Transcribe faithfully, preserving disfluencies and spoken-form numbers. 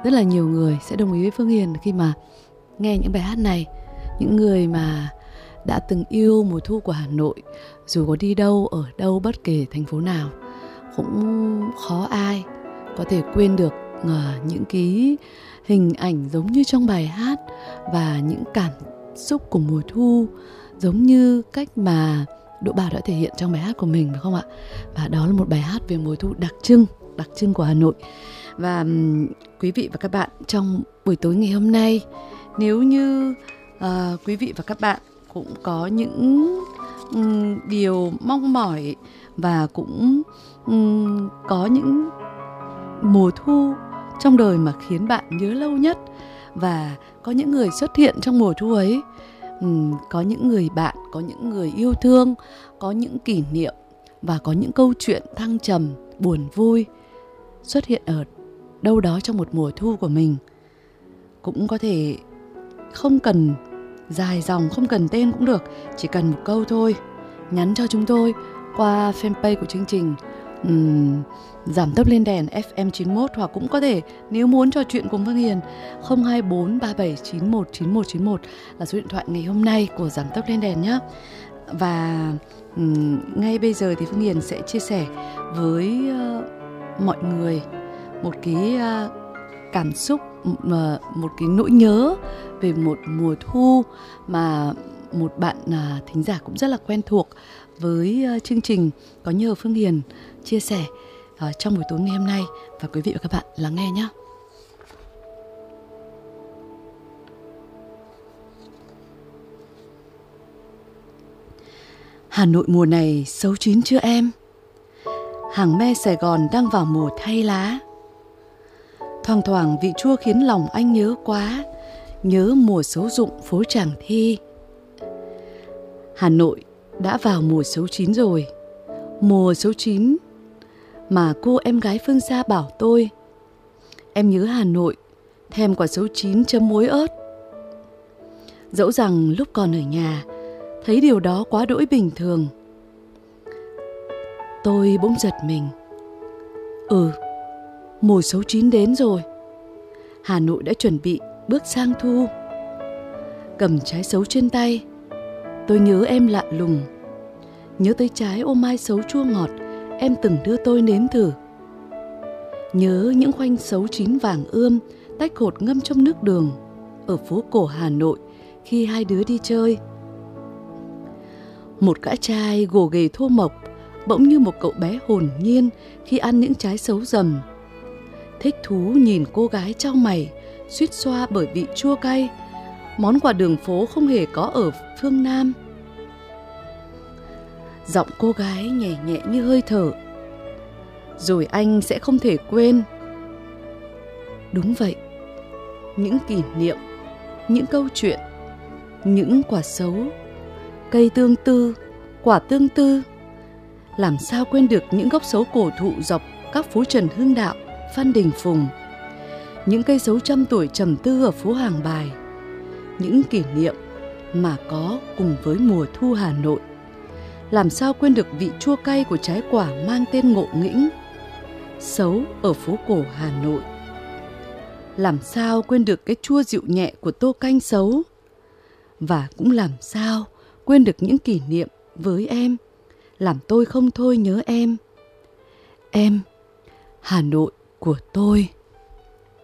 rất là nhiều người sẽ đồng ý với Phương Hiền khi mà nghe những bài hát này. Những người mà đã từng yêu mùa thu của Hà Nội, dù có đi đâu, ở đâu, bất kể thành phố nào, cũng khó ai có thể quên được uh, những cái hình ảnh giống như trong bài hát và những cảm xúc của mùa thu giống như cách mà Đỗ Bảo đã thể hiện trong bài hát của mình, phải không ạ? Và đó là một bài hát về mùa thu đặc trưng, đặc trưng của Hà Nội. Và um, quý vị và các bạn, trong buổi tối ngày hôm nay, nếu như uh, quý vị và các bạn cũng có những um, điều mong mỏi và cũng um, có những mùa thu trong đời mà khiến bạn nhớ lâu nhất, và có những người xuất hiện trong mùa thu ấy, um, có những người bạn, có những người yêu thương, có những kỷ niệm và có những câu chuyện thăng trầm, buồn vui xuất hiện ở đâu đó trong một mùa thu của mình. Cũng có thể không cần dài dòng, không cần tên cũng được, chỉ cần một câu thôi, nhắn cho chúng tôi qua fanpage của chương trình um, Giảm Tốc Lên Đèn ép em chín mốt, hoặc cũng có thể nếu muốn trò chuyện cùng Phương Hiền không hai bốn ba bảy chín một chín một chín một là số điện thoại ngày hôm nay của Giảm Tốc Lên Đèn nhé. Và um, ngay bây giờ thì Phương Hiền sẽ chia sẻ với uh, mọi người một cái uh, cảm xúc, uh, một cái nỗi nhớ về một mùa thu mà một bạn uh, thính giả cũng rất là quen thuộc với uh, chương trình có nhờ Phương Hiền chia sẻ uh, trong buổi tối ngày hôm nay. Và quý vị và các bạn lắng nghe nhé. Hà Nội mùa này xấu chín chưa em? Hàng me Sài Gòn đang vào mùa thay lá. Thoang thoảng vị chua khiến lòng anh nhớ quá, nhớ mùa xấu rụng phố Tràng Thi. Hà Nội đã vào mùa xấu chín rồi. Mùa xấu chín mà cô em gái phương xa bảo tôi, em nhớ Hà Nội, thèm quả xấu chín chấm muối ớt. Dẫu rằng lúc còn ở nhà thấy điều đó quá đỗi bình thường, tôi bỗng giật mình. Ừ, mùa xấu chín đến rồi. Hà Nội đã chuẩn bị bước sang thu. Cầm trái xấu trên tay, tôi nhớ em lạ lùng. Nhớ tới trái ô mai xấu chua ngọt em từng đưa tôi nếm thử. Nhớ những khoanh xấu chín vàng ươm tách hột ngâm trong nước đường ở phố cổ Hà Nội khi hai đứa đi chơi. Một gã trai gồ ghề thô mộc bỗng như một cậu bé hồn nhiên khi ăn những trái xấu rầm. Thích thú nhìn cô gái chau mày suýt xoa bởi vị chua cay, món quà đường phố không hề có ở phương Nam. Giọng cô gái nhẹ nhẹ như hơi thở. Rồi anh sẽ không thể quên. Đúng vậy, những kỷ niệm, những câu chuyện, những quả xấu, cây tương tư, quả tương tư. Làm sao quên được những gốc xấu cổ thụ dọc các phố Trần Hưng Đạo, Phan Đình Phùng, những cây xấu trăm tuổi trầm tư ở phố Hàng Bài. Những kỷ niệm mà có cùng với mùa thu Hà Nội. Làm sao quên được vị chua cay của trái quả mang tên ngộ nghĩnh, xấu ở phố cổ Hà Nội. Làm sao quên được cái chua dịu nhẹ của tô canh xấu. Và cũng làm sao quên được những kỷ niệm với em, làm tôi không thôi nhớ em. Em, Hà Nội của tôi.